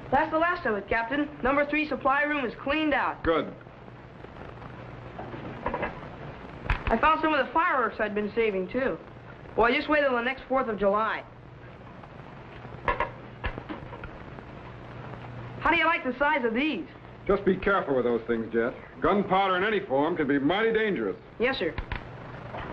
That's the last of it, Captain. Number 3 supply room is cleaned out. Good. I found some of the fireworks I'd been saving, too. Boy, just wait till the next 4th of July. How do you like the size of these? Just be careful with those things, Jet. Gunpowder in any form can be mighty dangerous. Yes, sir.